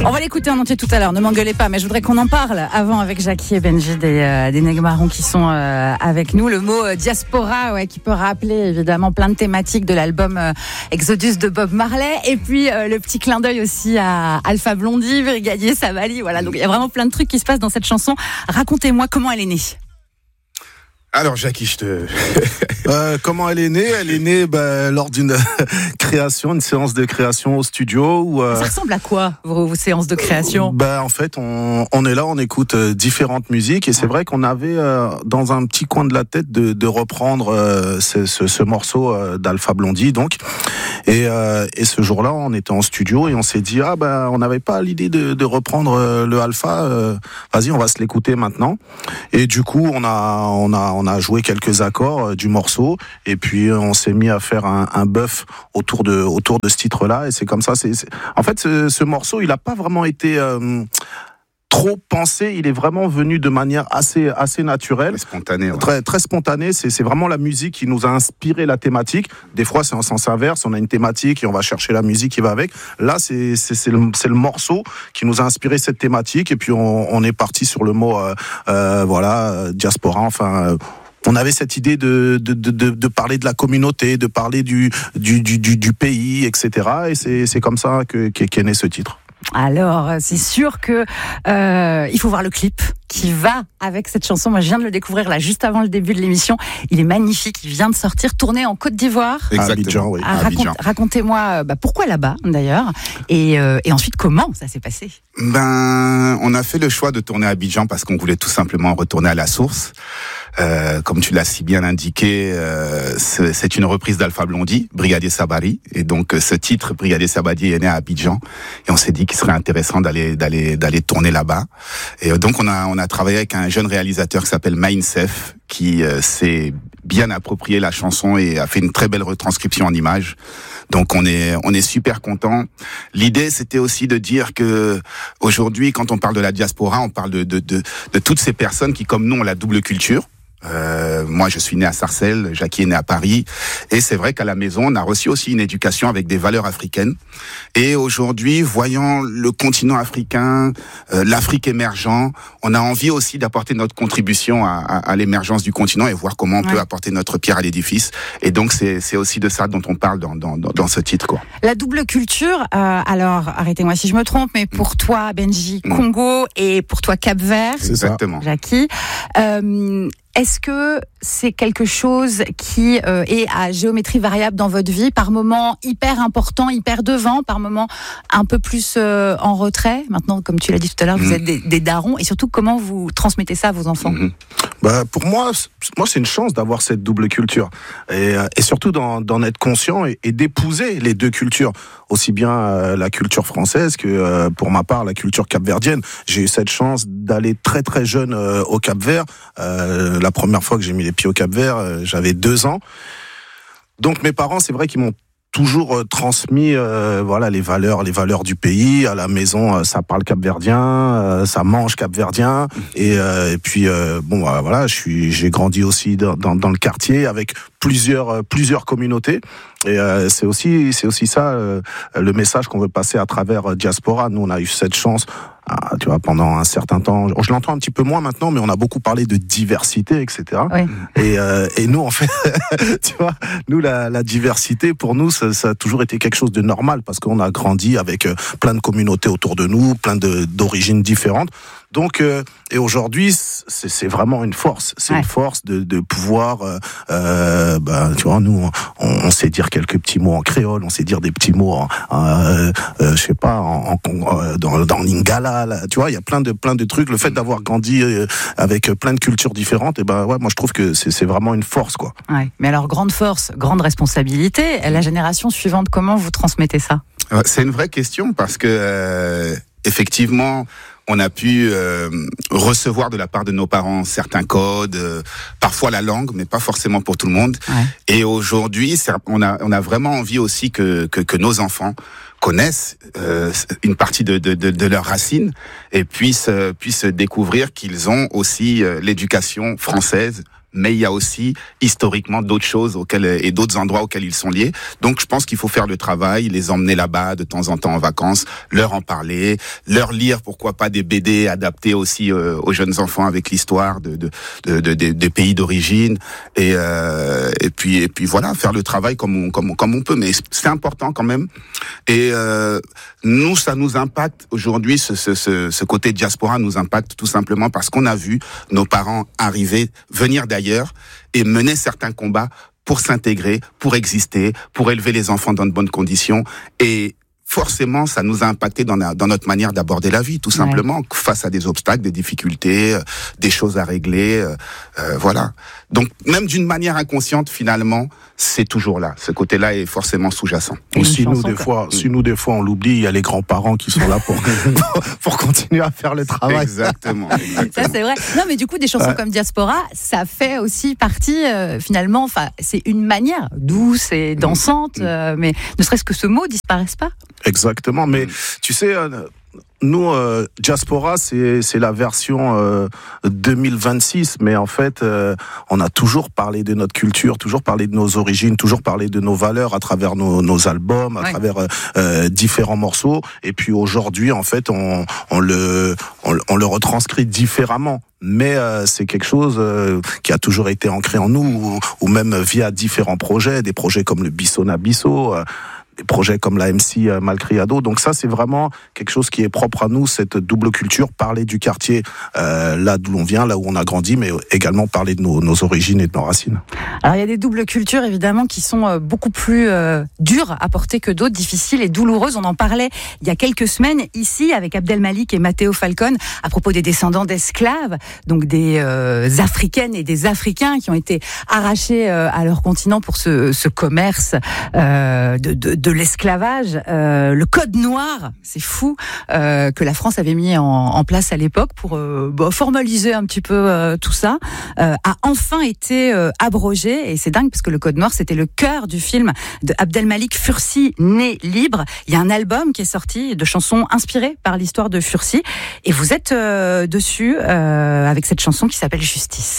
On va l'écouter en entier tout à l'heure, ne m'engueulez pas, mais je voudrais qu'on en parle avant avec Jackie et Benji des Nègres qui sont avec nous. Le mot diaspora, qui peut rappeler évidemment plein de thématiques de l'album Exodus de Bob Marley, et puis le petit clin d'œil aussi à Alpha Blondy, Brigadier Sabali, voilà, donc il y a vraiment plein de trucs qui se passent dans cette chanson. Racontez-moi comment elle est née. Alors Jackie, comment elle est née? Elle est née lors d'une création, une séance de création au studio. Où, ça ressemble à quoi, vos séances de création? En fait, on est là, on écoute différentes musiques, et c'est vrai qu'on avait dans un petit coin de la tête de reprendre ce morceau d'Alpha Blondy, donc. Et ce jour-là, on était en studio et on s'est dit on n'avait pas l'idée de reprendre le Alpha. Vas-y, on va se l'écouter maintenant. Et du coup, on a joué quelques accords du morceau, et puis on s'est mis à faire un bœuf autour de ce titre-là, et c'est comme ça. En fait, ce morceau, il n'a pas vraiment été trop pensé, il est vraiment venu de manière assez naturelle, spontanée, ouais. très spontanée. C'est vraiment la musique qui nous a inspiré la thématique. Des fois c'est en sens inverse, on a une thématique et on va chercher la musique qui va avec. Là c'est le morceau qui nous a inspiré cette thématique, et puis on est parti sur le mot diaspora. Enfin, on avait cette idée de parler de la communauté, de parler du pays, etc. Et c'est comme ça qu'est né ce titre. Alors, c'est sûr que il faut voir le clip qui va avec cette chanson. Moi, je viens de le découvrir là, juste avant le début de l'émission. Il est magnifique, il vient de sortir, tourné en Côte d'Ivoire. Exactement. Abidjan, oui. Racontez-moi pourquoi là-bas, d'ailleurs, et ensuite comment ça s'est passé. On a fait le choix de tourner à Abidjan parce qu'on voulait tout simplement retourner à la source. Comme tu l'as si bien indiqué, c'est une reprise d'Alpha Blondy, Brigadier Sabali, et donc ce titre Brigadier Sabali est né à Abidjan, et on s'est dit qu'il serait intéressant d'aller tourner là-bas. Et donc on a travaillé avec un jeune réalisateur qui s'appelle Mainsef, qui s'est bien approprié la chanson et a fait une très belle retranscription en images. Donc on est super content. L'idée, c'était aussi de dire que aujourd'hui, quand on parle de la diaspora, on parle de toutes ces personnes qui, comme nous, ont la double culture. Moi, je suis né à Sarcelles, Jackie est né à Paris, et c'est vrai qu'à la maison, on a reçu aussi une éducation avec des valeurs africaines. Et aujourd'hui, voyant le continent africain, l'Afrique émergent, on a envie aussi d'apporter notre contribution à l'émergence du continent et voir comment on peut apporter notre pierre à l'édifice. Et donc, c'est aussi de ça dont on parle dans ce titre, quoi. La double culture, alors, arrêtez-moi si je me trompe, mais pour toi, Benji, Congo, et pour toi, Cap-Vert, exactement. Jackie, est-ce que c'est quelque chose qui est à géométrie variable dans votre vie, par moment hyper important, hyper devant, par moment un peu plus en retrait? Maintenant, comme tu l'as dit tout à l'heure, vous êtes des darons, et surtout, comment vous transmettez ça à vos enfants? Pour moi, c'est une chance d'avoir cette double culture, et surtout d'en être conscient et d'épouser les deux cultures, aussi bien la culture française que, pour ma part, la culture capverdienne. J'ai eu cette chance d'aller très très jeune au Cap-Vert. La première fois que j'ai mis les pieds au Cap-Vert, j'avais 2 ans. Donc mes parents, c'est vrai qu'ils m'ont toujours transmis les valeurs du pays. À la maison, ça parle capverdien, ça mange capverdien, et puis j'ai grandi aussi dans le quartier avec plusieurs communautés, et c'est aussi ça le message qu'on veut passer à travers Diaspora. Nous, on a eu cette chance, tu vois, pendant un certain temps. Je l'entends un petit peu moins maintenant, mais on a beaucoup parlé de diversité, etc. Oui. Et nous, en fait, tu vois, nous, la diversité, pour nous, ça a toujours été quelque chose de normal, parce qu'on a grandi avec plein de communautés autour de nous, plein d'origines différentes. Donc, et aujourd'hui, c'est vraiment une force. C'est une force de pouvoir, tu vois, nous, on sait dire quelques petits mots en créole, on sait dire des petits mots je sais pas, dans lingala, là, tu vois, il y a plein de trucs. Le fait d'avoir grandi avec plein de cultures différentes, moi, je trouve que c'est vraiment une force, quoi. Ouais. Mais alors, grande force, grande responsabilité. La génération suivante, comment vous transmettez ça? C'est une vraie question, parce que, effectivement, on a pu recevoir de la part de nos parents certains codes, parfois la langue, mais pas forcément pour tout le monde. Ouais. Et aujourd'hui, on a vraiment envie aussi que nos enfants connaissent une partie de leurs racines, et puissent découvrir qu'ils ont aussi l'éducation française, mais il y a aussi historiquement d'autres choses et d'autres endroits auxquels ils sont liés. Donc je pense qu'il faut faire le travail, les emmener là-bas de temps en temps en vacances, leur en parler, leur lire pourquoi pas des BD adaptés aussi aux jeunes enfants avec l'histoire des pays d'origine et puis voilà, faire le travail comme on peut, mais c'est important quand même. Et nous, ça nous impacte aujourd'hui, ce côté diaspora nous impacte tout simplement parce qu'on a vu nos parents venir d'ailleurs et mener certains combats pour s'intégrer, pour exister, pour élever les enfants dans de bonnes conditions. Et forcément, ça nous a impacté dans notre manière d'aborder la vie, tout simplement, face à des obstacles, des difficultés, des choses à régler, voilà. Donc, même d'une manière inconsciente, finalement, c'est toujours là. Ce côté-là est forcément sous-jacent. Ou si nous, des fois, on l'oublie, il y a les grands-parents qui sont là pour continuer à faire le travail. Exactement. Ça, c'est vrai. Non, mais du coup, des chansons comme Diaspora, ça fait aussi partie, finalement, enfin, c'est une manière douce et dansante, mais ne serait-ce que ce mot disparaisse pas. Exactement, mais tu sais, nous, Diaspora, c'est la version 2026, mais en fait, on a toujours parlé de notre culture, toujours parlé de nos origines, toujours parlé de nos valeurs à travers nos albums, à travers différents morceaux. Et puis aujourd'hui, en fait, on le retranscrit différemment. Mais c'est quelque chose qui a toujours été ancré en nous, ou même via différents projets, des projets comme le Bissona Bisso, des projets comme la MC Malcriado. Donc ça, c'est vraiment quelque chose qui est propre à nous, cette double culture, parler du quartier là d'où l'on vient, là où on a grandi, mais également parler de nos origines et de nos racines. Alors il y a des doubles cultures évidemment qui sont beaucoup plus dures à porter que d'autres, difficiles et douloureuses. On en parlait il y a quelques semaines ici avec Abdel Malik et Matteo Falcon à propos des descendants d'esclaves, donc des Africaines et des Africains qui ont été arrachés à leur continent pour ce commerce de l'esclavage, le code noir, c'est fou, que la France avait mis en place à l'époque pour formaliser un petit peu tout ça, a enfin été abrogé, et c'est dingue parce que le code noir c'était le cœur du film de Abdelmalik Fursi, né libre. Il y a un album qui est sorti de chansons inspirées par l'histoire de Fursi, et vous êtes dessus avec cette chanson qui s'appelle Justice.